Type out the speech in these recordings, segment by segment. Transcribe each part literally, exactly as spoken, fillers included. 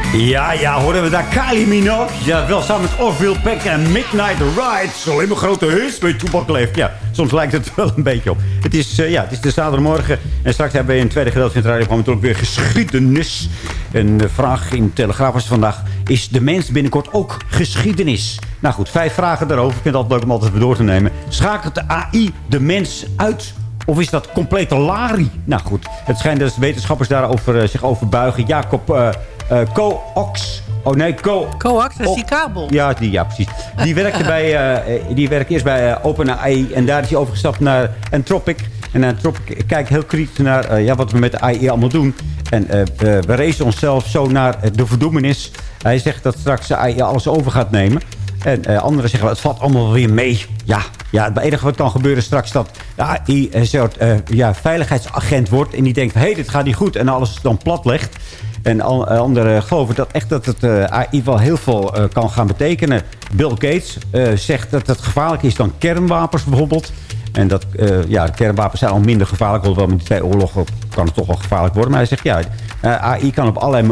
Ja, ja, horen we daar Kylie Minogue? Ja, wel samen met Orville Peck en Midnight Ride. Zo helemaal grote hits bij Toepak leeft. Ja, soms lijkt het wel een beetje op. Het is, uh, ja, het is de zaterdagmorgen. En straks hebben we in het tweede gedeelte van het radioprogramma natuurlijk weer geschiedenis. En de vraag in Telegraaf was vandaag: is de mens binnenkort ook geschiedenis? Nou goed, vijf vragen daarover. Ik vind het altijd leuk om altijd weer door te nemen. Schakelt de A I de mens uit? Of is dat complete lari? Nou goed, het schijnt dat wetenschappers daarover uh, zich over buigen. Jacob uh, uh, Coax. Oh nee, Co Coax, dat is die kabel. Ja, die, ja, precies. Die werkte, bij, uh, die werkte eerst bij uh, OpenAI. En daar is hij overgestapt naar Anthropic. En Anthropic kijkt heel kritisch naar uh, ja, wat we met de A I allemaal doen. En uh, we racen onszelf zo naar de verdoemenis. Hij zegt dat straks de A I alles over gaat nemen. En uh, anderen zeggen, het valt allemaal weer mee. Ja, ja, het enige wat kan gebeuren straks dat de A I een soort uh, ja, veiligheidsagent wordt. En die denkt, hé, hey, dit gaat niet goed. En alles dan plat legt. En anderen geloven dat echt dat het uh, A I wel heel veel uh, kan gaan betekenen. Bill Gates uh, zegt dat het gevaarlijk is dan kernwapens bijvoorbeeld. En dat, uh, ja, de kernwapens zijn al minder gevaarlijk. Hoewel met die twee oorlogen kan het toch wel gevaarlijk worden. Maar hij zegt, ja, uh, A I kan op allerlei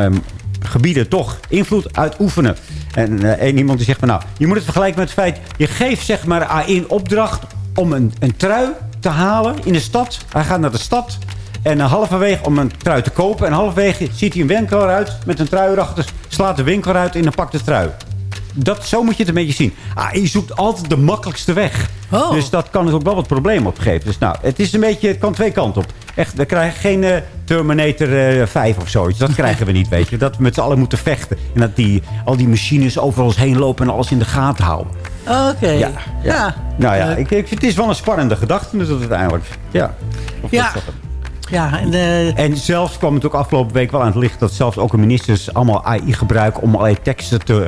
gebieden toch invloed uitoefenen. En uh, één iemand die zegt van, nou, je moet het vergelijken met het feit, je geeft zeg maar A I een opdracht om een, een trui te halen in de stad. Hij gaat naar de stad. En uh, halverwege om een trui te kopen. En halverwege ziet hij een winkel uit met een trui erachter. Slaat de winkel uit en dan pakt de trui. Dat, zo moet je het een beetje zien. A I zoekt altijd de makkelijkste weg. Oh. Dus dat kan dus ook wel wat problemen opgeven. Dus nou, het is een beetje, het kan twee kanten op. Echt, we krijgen geen uh, Terminator uh, vijf of zoiets. Dat krijgen we niet, weet je. Dat we met z'n allen moeten vechten. En dat die, al die machines over ons heen lopen en alles in de gaten houden. Oké. Okay. Ja, ja. ja. Nou ja, ik, ik vind het is wel een spannende gedachte dus uiteindelijk. Ja. Of ja. Ja, en, uh... en zelfs kwam het ook afgelopen week wel aan het licht dat zelfs ook de ministers allemaal A I gebruiken om allerlei teksten te,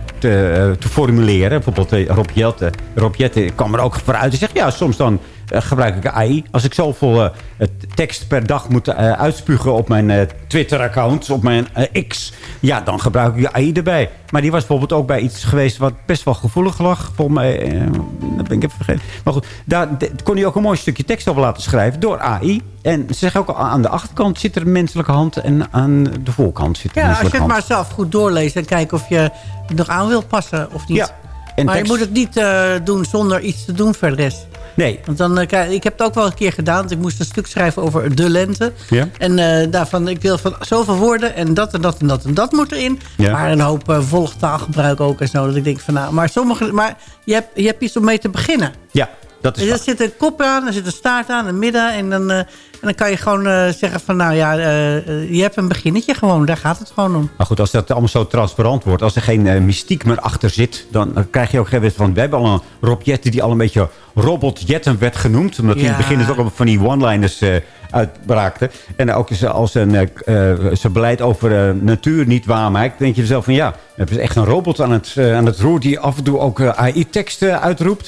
te, uh, te formuleren. Bijvoorbeeld uh, Rob Jetten. Rob Jetten kwam er ook vooruit en zegt, ja, soms dan uh, gebruik ik A I. Als ik zoveel uh, tekst per dag moet uh, uitspugen op mijn uh, Twitter-account, op mijn uh, X, ja, dan gebruik ik A I erbij. Maar die was bijvoorbeeld ook bij iets geweest wat best wel gevoelig lag. Volgens mij, uh, dat ben ik even vergeten. Maar goed, daar kon hij ook een mooi stukje tekst over laten schrijven door A I. En ze zeggen ook, aan de achterkant zit er een menselijke hand en aan de voorkant zit er een ja, menselijke hand. Ja, als je het maar zelf goed doorleest en kijken of je het nog aan wilt passen of niet. Ja, en maar tekst... je moet het niet uh, doen zonder iets te doen voor de rest. Nee. Want dan, uh, ik heb het ook wel een keer gedaan. Want ik moest een stuk schrijven over de lente. Ja. En uh, daarvan, ik wil van zoveel woorden en dat en dat en dat en dat moet erin. Ja. Maar een hoop uh, volgtaalgebruik ook en zo. Dat ik denk van nou, maar sommige, maar je hebt, je hebt iets om mee te beginnen. Ja, dat is dus er zit een kop aan, er zit een staart aan, een midden. En dan, uh, en dan kan je gewoon uh, zeggen van nou ja, uh, uh, je hebt een beginnetje gewoon. Daar gaat het gewoon om. Maar goed, als dat allemaal zo transparant wordt, als er geen uh, mystiek meer achter zit, dan uh, krijg je ook geen van. We hebben al een Rob Jetten die al een beetje Robot Jetten werd genoemd. Omdat hij ja. in het begin dus ook al van die one-liners uh, uitbraakte. En ook als een, uh, uh, zijn beleid over uh, natuur niet waarmaakt, denk je zelf van ja, het is echt een robot aan het, uh, aan het roer die af en toe ook uh, A I-teksten uitroept.